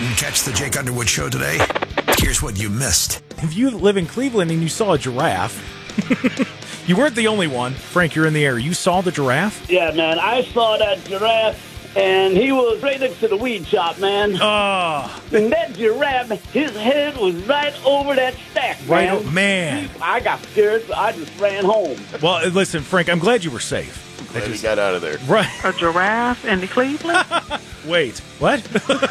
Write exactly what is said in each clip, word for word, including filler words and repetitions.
Didn't catch the Jake Underwood Show today? Here's what you missed. If you live in Cleveland and you saw a giraffe, you weren't the only one. Frank, you're in the air. You saw the giraffe? Yeah, man. I saw that giraffe, and he was right next to the weed shop, man. Oh. And that giraffe, his head was right over that stack, man. Right, o- man. I got scared, so I just ran home. Well, listen, Frank, I'm glad you were safe. Glad he got out of there. Right. A giraffe in Cleveland? Wait, what?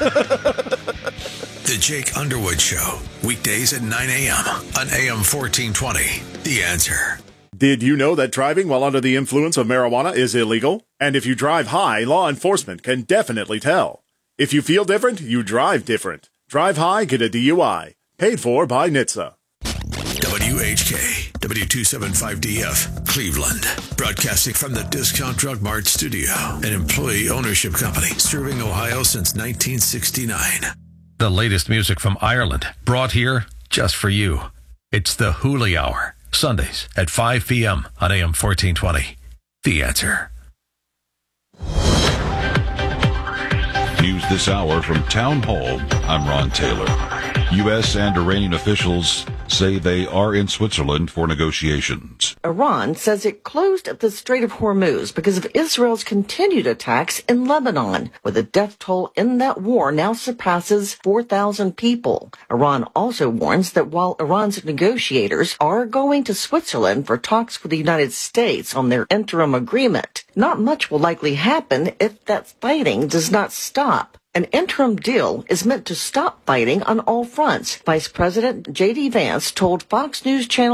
The Jake Underwood Show, weekdays at nine a.m. on A M fourteen twenty. The Answer. Did you know that driving while under the influence of marijuana is illegal? And if you drive high, law enforcement can definitely tell. If you feel different, you drive different. Drive high, get a D U I. Paid for by N H T S A. W H K, W two seventy-five D F, Cleveland. Broadcasting from the Discount Drug Mart studio, an employee ownership company serving Ohio since nineteen sixty-nine. The latest music from Ireland, brought here just for you. It's the Hooli Hour, Sundays at five p.m. on A M fourteen twenty. The Answer. News this hour from Town Hall. I'm Ron Taylor. U S and Iranian officials say they are in Switzerland for negotiations. Iran says it closed the Strait of Hormuz because of Israel's continued attacks in Lebanon, where the death toll in that war now surpasses four thousand people. Iran also warns that while Iran's negotiators are going to Switzerland for talks with the United States on their interim agreement, not much will likely happen if that fighting does not stop. An interim deal is meant to stop fighting on all fronts, Vice President J D. Vance told Fox News Channel